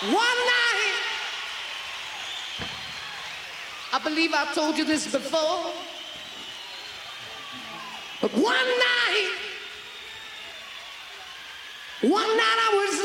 One night, I believe I told you this before, but one night I was